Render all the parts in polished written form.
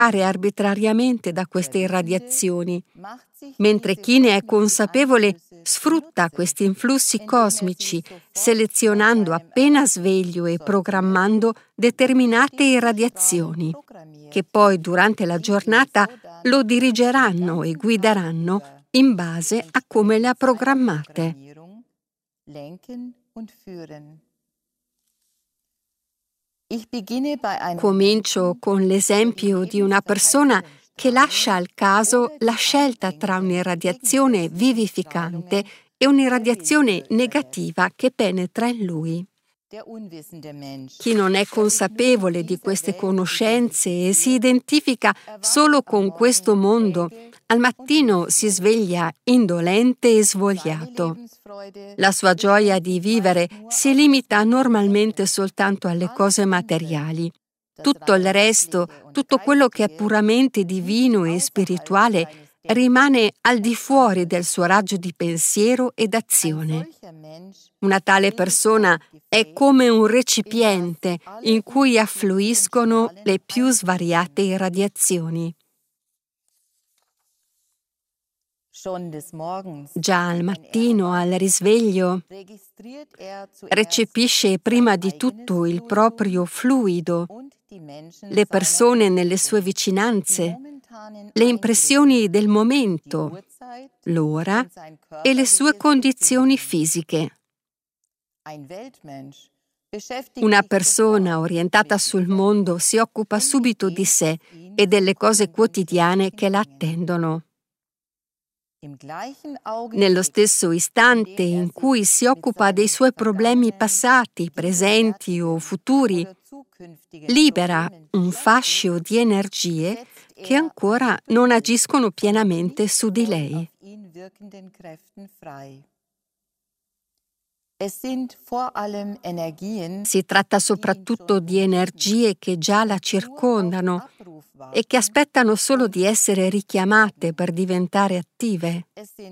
arbitrariamente da queste irradiazioni, mentre chi ne è consapevole sfrutta questi influssi cosmici, selezionando appena sveglio e programmando determinate irradiazioni, che poi durante la giornata lo dirigeranno e guideranno in base a come le ha programmate. Comincio con l'esempio di una persona che lascia al caso la scelta tra un'irradiazione vivificante e un'irradiazione negativa che penetra in lui. Chi non è consapevole di queste conoscenze e si identifica solo con questo mondo, al mattino si sveglia indolente e svogliato. La sua gioia di vivere si limita normalmente soltanto alle cose materiali. Tutto il resto, tutto quello che è puramente divino e spirituale, rimane al di fuori del suo raggio di pensiero ed azione. Una tale persona è come un recipiente in cui affluiscono le più svariate irradiazioni. Già al mattino, al risveglio, recepisce prima di tutto il proprio fluido, le persone nelle sue vicinanze, le impressioni del momento, l'ora e le sue condizioni fisiche. Una persona orientata sul mondo si occupa subito di sé e delle cose quotidiane che la attendono. Nello stesso istante in cui si occupa dei suoi problemi passati, presenti o futuri, libera un fascio di energie che ancora non agiscono pienamente su di lei. Si tratta soprattutto di energie che già la circondano e che aspettano solo di essere richiamate per diventare attive.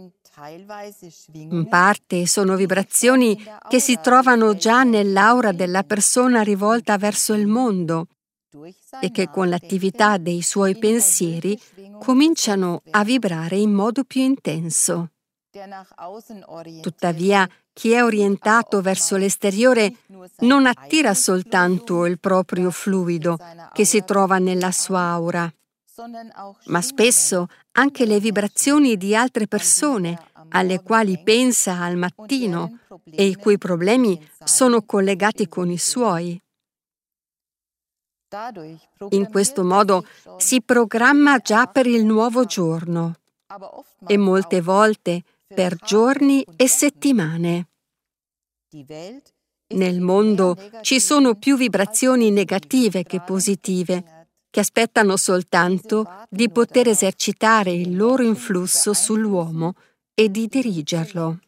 In parte sono vibrazioni che si trovano già nell'aura della persona rivolta verso il mondo e che con l'attività dei suoi pensieri cominciano a vibrare in modo più intenso. Tuttavia, chi è orientato verso l'esteriore non attira soltanto il proprio fluido che si trova nella sua aura, ma spesso anche le vibrazioni di altre persone alle quali pensa al mattino e i cui problemi sono collegati con i suoi. In questo modo si programma già per il nuovo giorno e molte volte per giorni e settimane. Nel mondo ci sono più vibrazioni negative che positive, che aspettano soltanto di poter esercitare il loro influsso sull'uomo e di dirigerlo.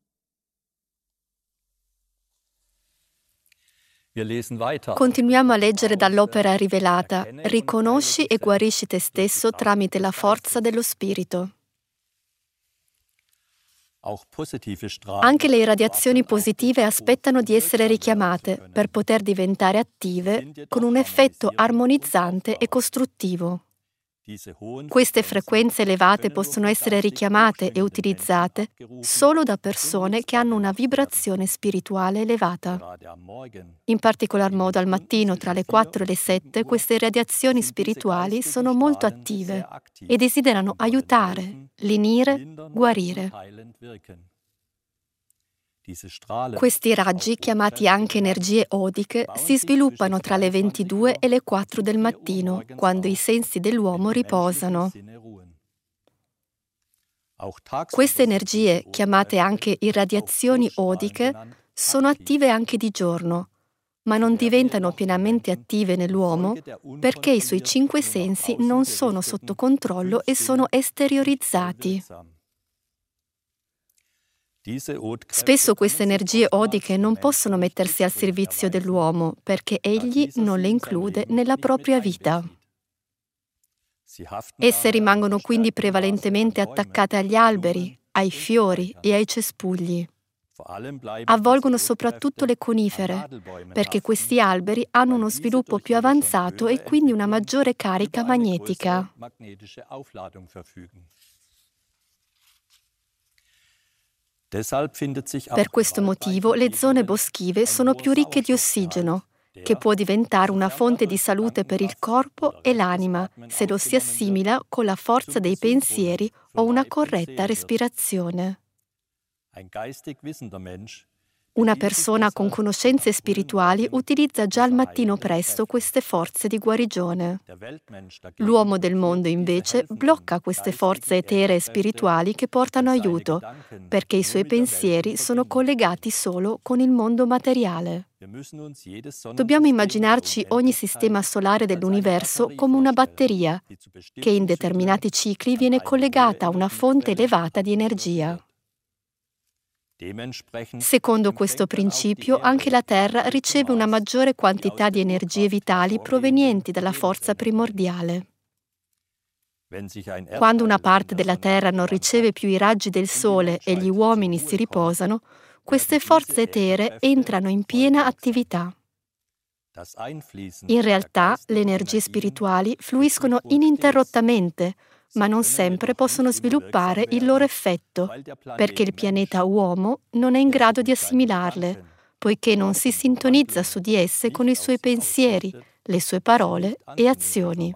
Continuiamo a leggere dall'opera rivelata: riconosci e guarisci te stesso tramite la forza dello spirito. Anche le irradiazioni positive aspettano di essere richiamate per poter diventare attive con un effetto armonizzante e costruttivo. Queste frequenze elevate possono essere richiamate e utilizzate solo da persone che hanno una vibrazione spirituale elevata. In particolar modo al mattino tra le 4 e le 7 queste radiazioni spirituali sono molto attive e desiderano aiutare, lenire, guarire. Questi raggi, chiamati anche energie odiche, si sviluppano tra le 22 e le 4 del mattino, quando i sensi dell'uomo riposano. Queste energie, chiamate anche irradiazioni odiche, sono attive anche di giorno, ma non diventano pienamente attive nell'uomo perché i suoi 5 sensi non sono sotto controllo e sono esteriorizzati. Spesso queste energie odiche non possono mettersi al servizio dell'uomo perché egli non le include nella propria vita. Esse rimangono quindi prevalentemente attaccate agli alberi, ai fiori e ai cespugli. Avvolgono soprattutto le conifere, perché questi alberi hanno uno sviluppo più avanzato e quindi una maggiore carica magnetica. Per questo motivo le zone boschive sono più ricche di ossigeno, che può diventare una fonte di salute per il corpo e l'anima se lo si assimila con la forza dei pensieri o una corretta respirazione. Una persona con conoscenze spirituali utilizza già al mattino presto queste forze di guarigione. L'uomo del mondo, invece, blocca queste forze eteree e spirituali che portano aiuto, perché i suoi pensieri sono collegati solo con il mondo materiale. Dobbiamo immaginarci ogni sistema solare dell'universo come una batteria, che in determinati cicli viene collegata a una fonte elevata di energia. Secondo questo principio, anche la Terra riceve una maggiore quantità di energie vitali provenienti dalla forza primordiale. Quando una parte della Terra non riceve più i raggi del Sole e gli uomini si riposano, queste forze eteree entrano in piena attività. In realtà, le energie spirituali fluiscono ininterrottamente, ma non sempre possono sviluppare il loro effetto, perché il pianeta uomo non è in grado di assimilarle, poiché non si sintonizza su di esse con i suoi pensieri, le sue parole e azioni.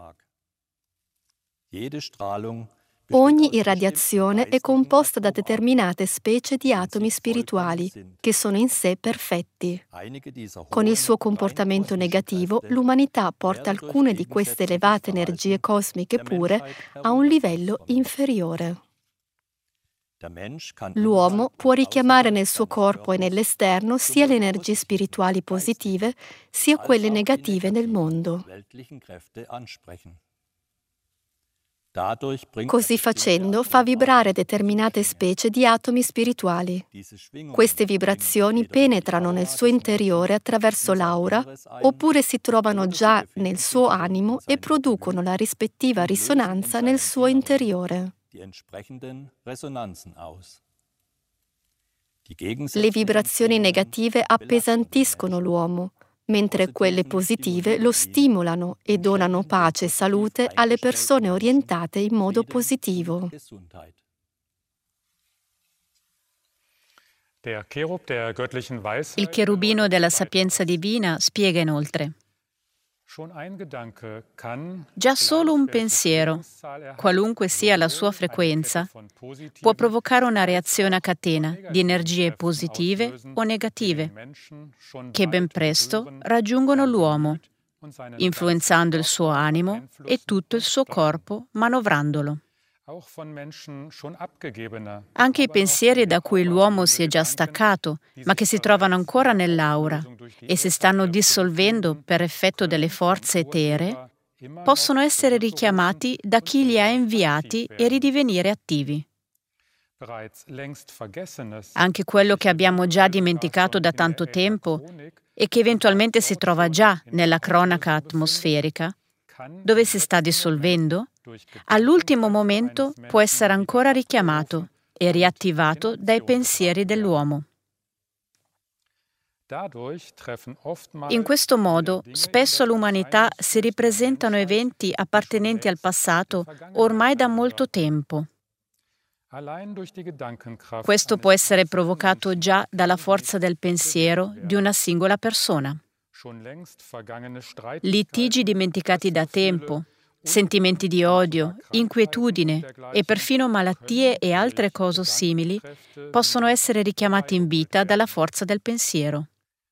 Ogni irradiazione è composta da determinate specie di atomi spirituali, che sono in sé perfetti. Con il suo comportamento negativo, l'umanità porta alcune di queste elevate energie cosmiche pure a un livello inferiore. L'uomo può richiamare nel suo corpo e nell'esterno sia le energie spirituali positive, sia quelle negative nel mondo. Così facendo fa vibrare determinate specie di atomi spirituali. Queste vibrazioni penetrano nel suo interiore attraverso l'aura, oppure si trovano già nel suo animo e producono la rispettiva risonanza nel suo interiore. Le vibrazioni negative appesantiscono l'uomo, mentre quelle positive lo stimolano e donano pace e salute alle persone orientate in modo positivo. Il cherubino della sapienza divina spiega inoltre: già solo un pensiero, qualunque sia la sua frequenza, può provocare una reazione a catena di energie positive o negative, che ben presto raggiungono l'uomo, influenzando il suo animo e tutto il suo corpo, manovrandolo. Anche i pensieri da cui l'uomo si è già staccato, ma che si trovano ancora nell'aura e si stanno dissolvendo per effetto delle forze eteree, possono essere richiamati da chi li ha inviati e ridivenire attivi. Anche quello che abbiamo già dimenticato da tanto tempo e che eventualmente si trova già nella cronaca atmosferica, dove si sta dissolvendo, all'ultimo momento può essere ancora richiamato e riattivato dai pensieri dell'uomo. In questo modo, spesso all'umanità si ripresentano eventi appartenenti al passato ormai da molto tempo. Questo può essere provocato già dalla forza del pensiero di una singola persona. Litigi dimenticati da tempo, sentimenti di odio, inquietudine e perfino malattie e altre cose simili possono essere richiamati in vita dalla forza del pensiero.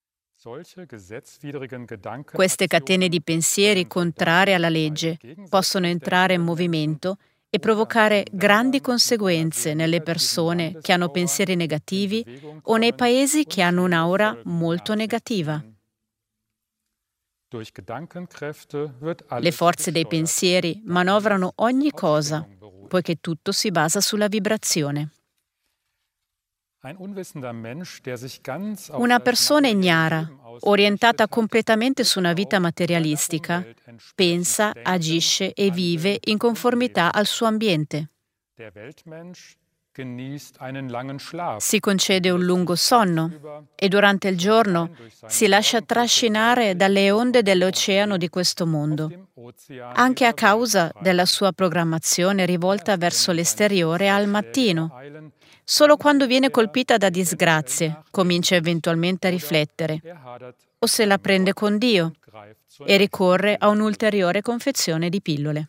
Queste catene di pensieri contrarie alla legge possono entrare in movimento e provocare grandi conseguenze nelle persone che hanno pensieri negativi o nei paesi che hanno un'aura molto negativa. Le forze dei pensieri manovrano ogni cosa, poiché tutto si basa sulla vibrazione. Una persona ignara, orientata completamente su una vita materialistica, pensa, agisce e vive in conformità al suo ambiente. Si concede un lungo sonno e durante il giorno si lascia trascinare dalle onde dell'oceano di questo mondo, anche a causa della sua programmazione rivolta verso l'esteriore al mattino. Solo quando viene colpita da disgrazie comincia eventualmente a riflettere, o se la prende con Dio e ricorre a un'ulteriore confezione di pillole.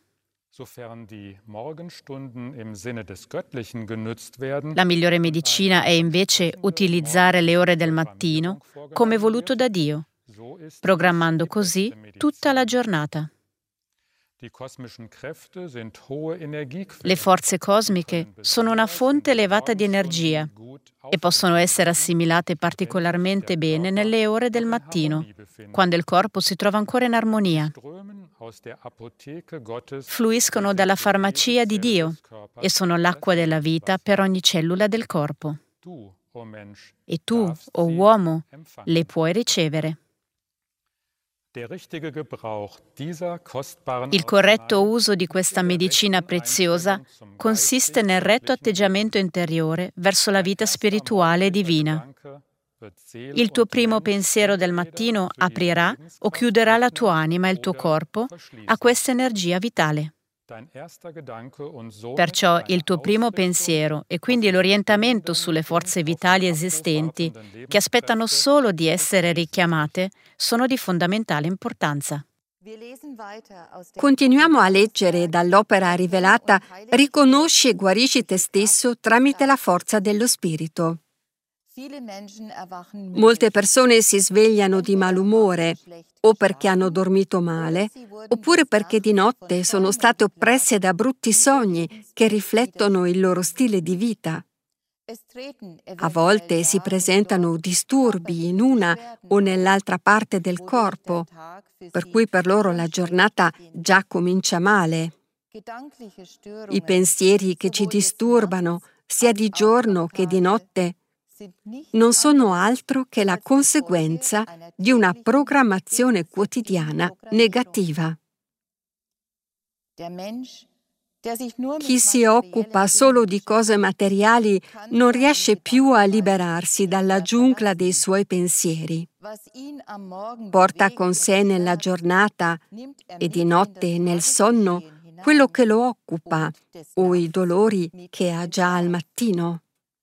La migliore medicina è invece utilizzare le ore del mattino come voluto da Dio, programmando così tutta la giornata. Le forze cosmiche sono una fonte elevata di energia e possono essere assimilate particolarmente bene nelle ore del mattino, quando il corpo si trova ancora in armonia. Fluiscono dalla farmacia di Dio e sono l'acqua della vita per ogni cellula del corpo. E tu, o uomo, le puoi ricevere. Il corretto uso di questa medicina preziosa consiste nel retto atteggiamento interiore verso la vita spirituale e divina. Il tuo primo pensiero del mattino aprirà o chiuderà la tua anima e il tuo corpo a questa energia vitale. Perciò il tuo primo pensiero e quindi l'orientamento sulle forze vitali esistenti, che aspettano solo di essere richiamate, sono di fondamentale importanza. Continuiamo a leggere dall'opera rivelata Riconosci e guarisci te stesso tramite la forza dello Spirito. Molte persone si svegliano di malumore, o perché hanno dormito male, oppure perché di notte sono state oppresse da brutti sogni che riflettono il loro stile di vita. A volte si presentano disturbi in una o nell'altra parte del corpo, per cui per loro la giornata già comincia male. I pensieri che ci disturbano, sia di giorno che di notte, non sono altro che la conseguenza di una programmazione quotidiana negativa. Chi si occupa solo di cose materiali non riesce più a liberarsi dalla giungla dei suoi pensieri. Porta con sé nella giornata e di notte nel sonno quello che lo occupa o i dolori che ha già al mattino.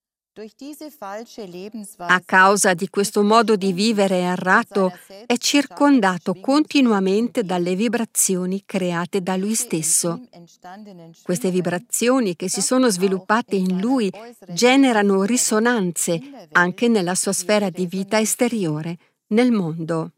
A causa di questo modo di vivere errato, è circondato continuamente dalle vibrazioni create da lui stesso. Queste vibrazioni che si sono sviluppate in lui generano risonanze anche nella sua sfera di vita esteriore, nel mondo.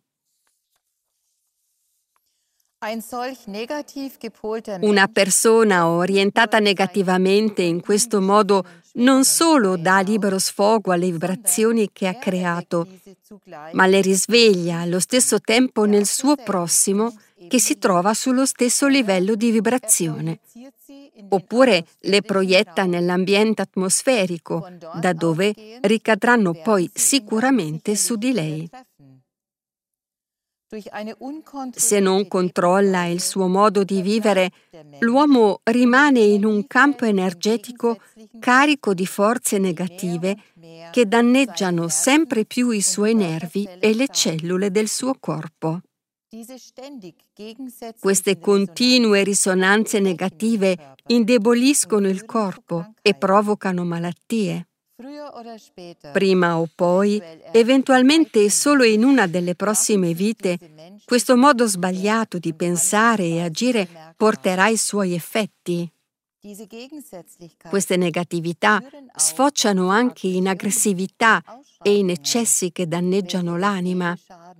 Una persona orientata negativamente in questo modo non solo dà libero sfogo alle vibrazioni che ha creato, ma le risveglia allo stesso tempo nel suo prossimo che si trova sullo stesso livello di vibrazione, oppure le proietta nell'ambiente atmosferico, da dove ricadranno poi sicuramente su di lei. Se non controlla il suo modo di vivere, l'uomo rimane in un campo energetico carico di forze negative che danneggiano sempre più i suoi nervi e le cellule del suo corpo. Queste continue risonanze negative indeboliscono il corpo e provocano malattie. Prima o poi, eventualmente solo in una delle prossime vite, questo modo sbagliato di pensare e agire porterà i suoi effetti. Queste negatività sfociano anche in aggressività e in eccessi che danneggiano l'anima.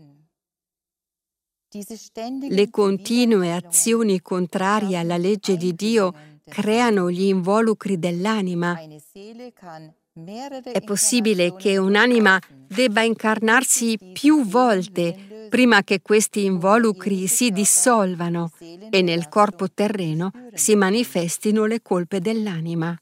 Le continue azioni contrarie alla legge di Dio creano gli involucri dell'anima. È possibile che un'anima debba incarnarsi più volte prima che questi involucri si dissolvano e nel corpo terreno si manifestino le colpe dell'anima.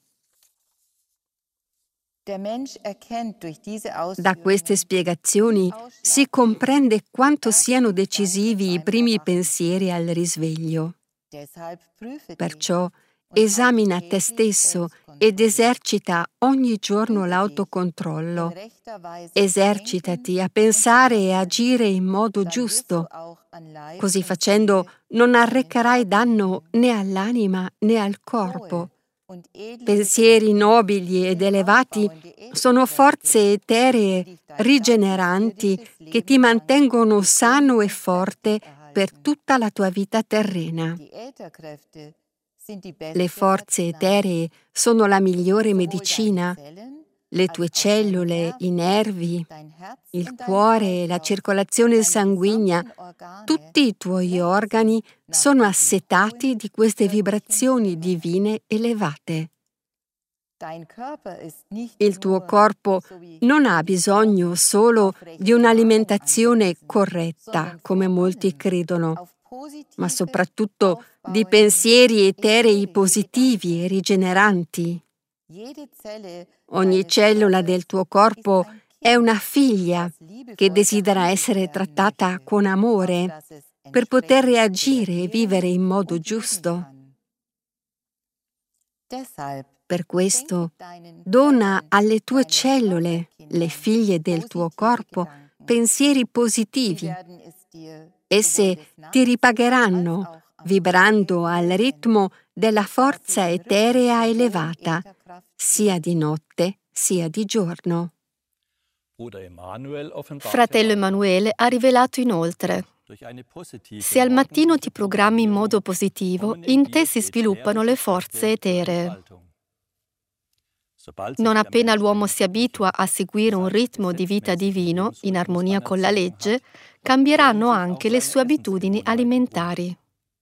Da queste spiegazioni si comprende quanto siano decisivi i primi pensieri al risveglio. Perciò Esamina te stesso ed esercita ogni giorno l'autocontrollo. Esercitati a pensare e agire in modo giusto. Così facendo non arrecherai danno né all'anima né al corpo. Pensieri nobili ed elevati sono forze eteree rigeneranti che ti mantengono sano e forte per tutta la tua vita terrena. Le forze eteree sono la migliore medicina. Le tue cellule, i nervi, il cuore, la circolazione sanguigna, tutti i tuoi organi sono assetati di queste vibrazioni divine elevate. Il tuo corpo non ha bisogno solo di un'alimentazione corretta, come molti credono, ma soprattutto di pensieri eterei positivi e rigeneranti. Ogni cellula del tuo corpo è una figlia che desidera essere trattata con amore per poter reagire e vivere in modo giusto. Per questo, dona alle tue cellule, le figlie del tuo corpo, pensieri positivi. Esse ti ripagheranno, vibrando al ritmo della forza eterea elevata, sia di notte sia di giorno. Fratello Emanuele ha rivelato inoltre: se al mattino ti programmi in modo positivo, in te si sviluppano le forze eteree. Non appena l'uomo si abitua a seguire un ritmo di vita divino, in armonia con la legge, cambieranno anche le sue abitudini alimentari.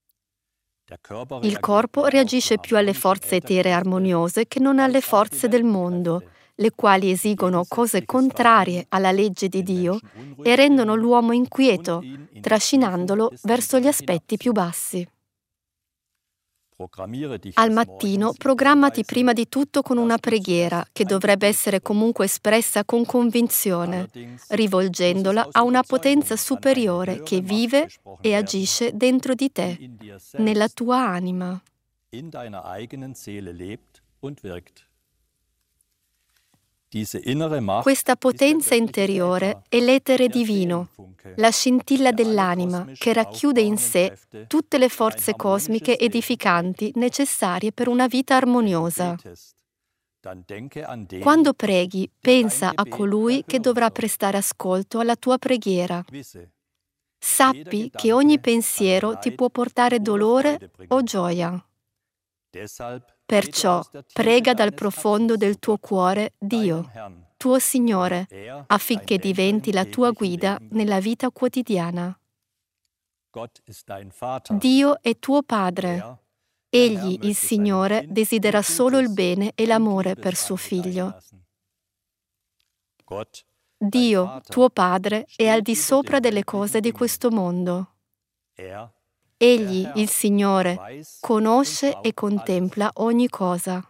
Il corpo reagisce più alle forze eteree armoniose che non alle forze del mondo, le quali esigono cose contrarie alla legge di Dio e rendono l'uomo inquieto, trascinandolo verso gli aspetti più bassi. Al mattino programmati prima di tutto con una preghiera che dovrebbe essere comunque espressa con convinzione, rivolgendola a una potenza superiore che vive e agisce dentro di te, nella tua anima. Questa potenza interiore è l'etere divino, la scintilla dell'anima che racchiude in sé tutte le forze cosmiche edificanti necessarie per una vita armoniosa. Quando preghi, pensa a colui che dovrà prestare ascolto alla tua preghiera. Sappi che ogni pensiero ti può portare dolore o gioia. Perciò prega dal profondo del tuo cuore Dio, tuo Signore, affinché diventi la tua guida nella vita quotidiana. Dio è tuo Padre. Egli, il Signore, desidera solo il bene e l'amore per suo Figlio. Dio, tuo Padre, è al di sopra delle cose di questo mondo. Egli, il Signore, conosce e contempla ogni cosa.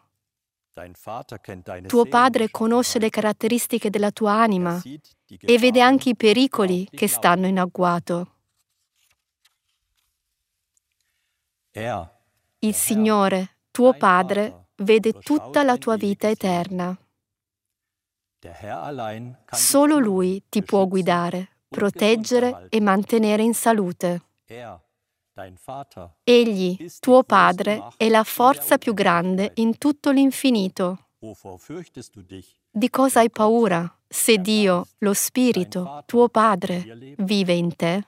Tuo Padre conosce le caratteristiche della tua anima e vede anche i pericoli che stanno in agguato. Il Signore, tuo Padre, vede tutta la tua vita eterna. Solo Lui ti può guidare, proteggere e mantenere in salute. Egli, tuo Padre, è la forza più grande in tutto l'infinito. Di cosa hai paura se Dio, lo Spirito, tuo Padre, vive in te?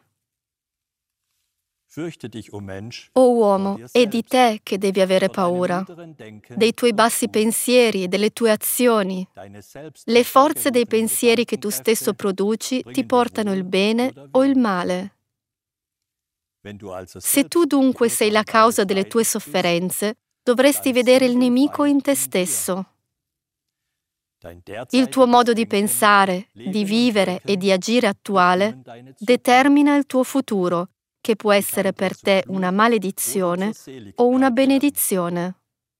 O uomo, è di te che devi avere paura, dei tuoi bassi pensieri e delle tue azioni. Le forze dei pensieri che tu stesso produci ti portano il bene o il male. Se tu dunque sei la causa delle tue sofferenze, dovresti vedere il nemico in te stesso. Il tuo modo di pensare, di vivere e di agire attuale determina il tuo futuro, che può essere per te una maledizione o una benedizione.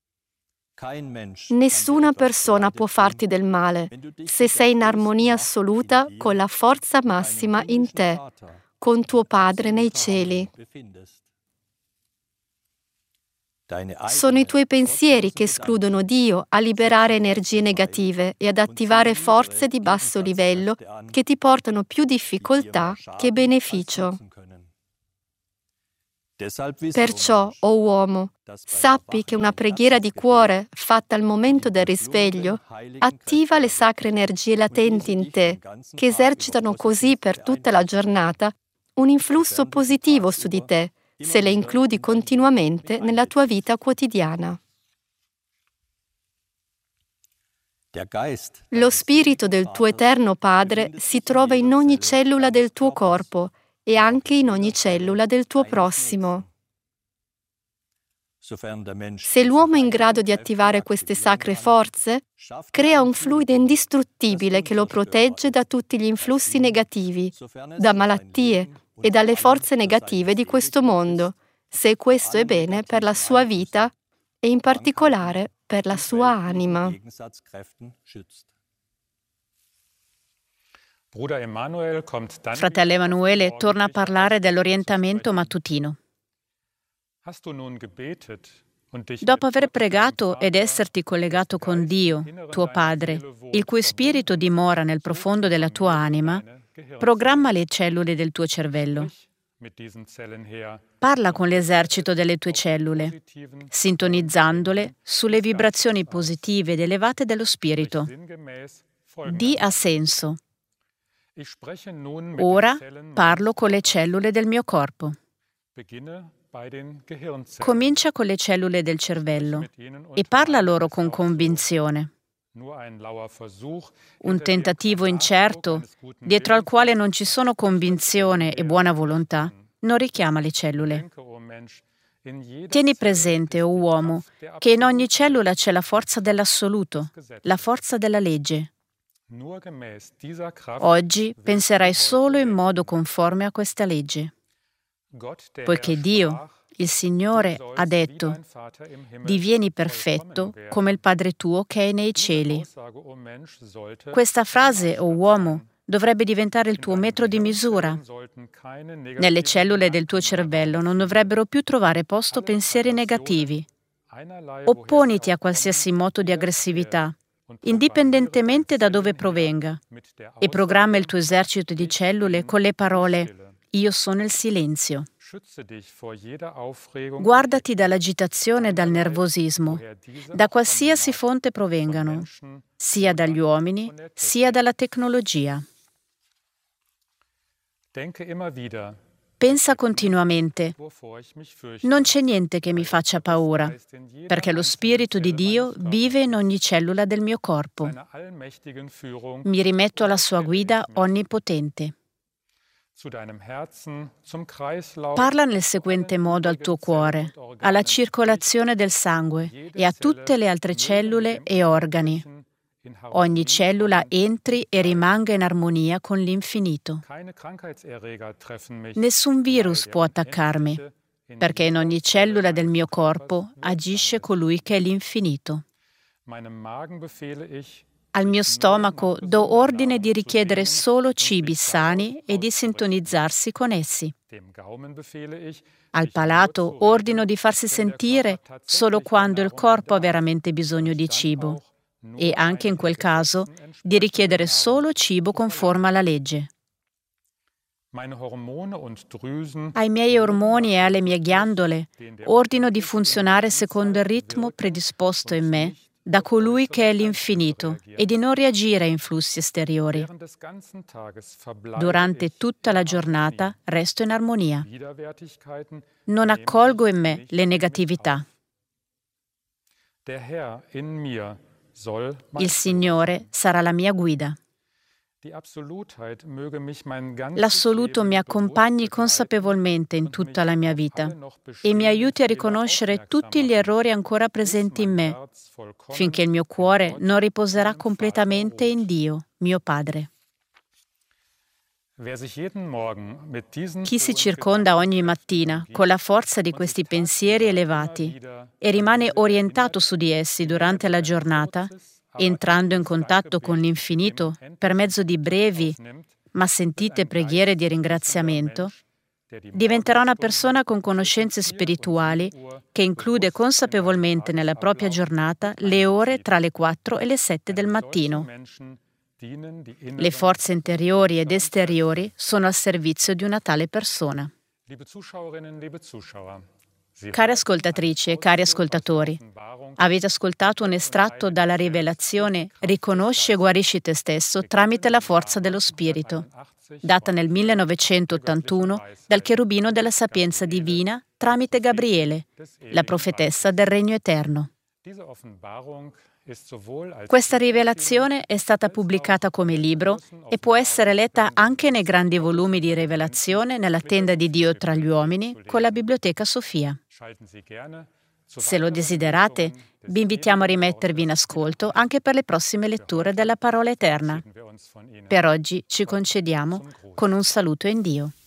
Nessuna persona può farti del male se sei in armonia assoluta con la forza massima in te, con tuo Padre nei cieli. Sono i tuoi pensieri che escludono Dio a liberare energie negative e ad attivare forze di basso livello che ti portano più difficoltà che beneficio. Perciò, o uomo, sappi che una preghiera di cuore fatta al momento del risveglio attiva le sacre energie latenti in te, che esercitano così per tutta la giornata un influsso positivo su di te, se le includi continuamente nella tua vita quotidiana. Lo spirito del tuo eterno Padre si trova in ogni cellula del tuo corpo e anche in ogni cellula del tuo prossimo. Se l'uomo è in grado di attivare queste sacre forze, crea un fluido indistruttibile che lo protegge da tutti gli influssi negativi, da malattie e dalle forze negative di questo mondo, se questo è bene per la sua vita e in particolare per la sua anima. Fratello Emanuele torna a parlare dell'orientamento mattutino. Dopo aver pregato ed esserti collegato con Dio, tuo Padre, il cui spirito dimora nel profondo della tua anima, programma le cellule del tuo cervello. Parla con l'esercito delle tue cellule, sintonizzandole sulle vibrazioni positive ed elevate dello spirito. Dì a senso: ora parlo con le cellule del mio corpo. Comincia con le cellule del cervello e parla loro con convinzione. Un tentativo incerto, dietro al quale non ci sono convinzione e buona volontà, non richiama le cellule. Tieni presente, o uomo, che in ogni cellula c'è la forza dell'assoluto, la forza della legge. Oggi penserai solo in modo conforme a questa legge. Poiché Dio, il Signore, ha detto: divieni perfetto come il Padre tuo che è nei cieli. Questa frase, o uomo, dovrebbe diventare il tuo metro di misura. Nelle cellule del tuo cervello non dovrebbero più trovare posto pensieri negativi. Opponiti a qualsiasi moto di aggressività, indipendentemente da dove provenga, e programma il tuo esercito di cellule con le parole: io sono il silenzio. Guardati dall'agitazione e dal nervosismo, da qualsiasi fonte provengano, sia dagli uomini, sia dalla tecnologia. Pensa continuamente: non c'è niente che mi faccia paura, perché lo Spirito di Dio vive in ogni cellula del mio corpo. Mi rimetto alla sua guida onnipotente. Parla nel seguente modo al tuo cuore, alla circolazione del sangue e a tutte le altre cellule e organi. Ogni cellula entri e rimanga in armonia con l'infinito. Nessun virus può attaccarmi, perché in ogni cellula del mio corpo agisce colui che è l'infinito. Al mio stomaco do ordine di richiedere solo cibi sani e di sintonizzarsi con essi. Al palato ordino di farsi sentire solo quando il corpo ha veramente bisogno di cibo e, anche in quel caso, di richiedere solo cibo conforme alla legge. Ai miei ormoni e alle mie ghiandole ordino di funzionare secondo il ritmo predisposto in me da colui che è l'infinito e di non reagire a influssi esteriori. Durante tutta la giornata resto in armonia. Non accolgo in me le negatività. Il Signore sarà la mia guida. L'assoluto mi accompagni consapevolmente in tutta la mia vita e mi aiuti a riconoscere tutti gli errori ancora presenti in me, finché il mio cuore non riposerà completamente in Dio, mio Padre. Chi si circonda ogni mattina con la forza di questi pensieri elevati e rimane orientato su di essi durante la giornata, entrando in contatto con l'infinito per mezzo di brevi ma sentite preghiere di ringraziamento, Diventerà una persona con conoscenze spirituali che include consapevolmente nella propria giornata le ore tra le 4 e le 7 del mattino. Le forze interiori ed esteriori sono al servizio di una tale persona. Cari ascoltatrici e cari ascoltatori, avete ascoltato un estratto dalla rivelazione Riconosci e guarisci te stesso tramite la forza dello Spirito, data nel 1981 dal cherubino della sapienza divina tramite Gabriele, la profetessa del Regno Eterno. Questa rivelazione è stata pubblicata come libro e può essere letta anche nei grandi volumi di rivelazione nella tenda di Dio tra gli uomini con la Biblioteca Sofia. Se lo desiderate, vi invitiamo a rimettervi in ascolto anche per le prossime letture della Parola Eterna. Per oggi ci concediamo con un saluto in Dio.